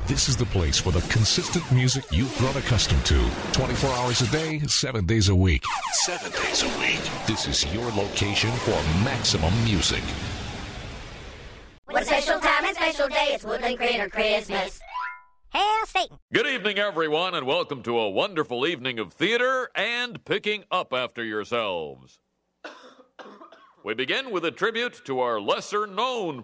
This is the place for the consistent music you've grown accustomed to. 24 hours a day, 7 days a week. 7 days a week. This is your location for maximum music. What special time and special day, it's Woodland Critter Christmas. Hail Satan. Good evening, everyone, and welcome to a wonderful evening of theater and picking up after yourselves. We begin with a tribute to our lesser-known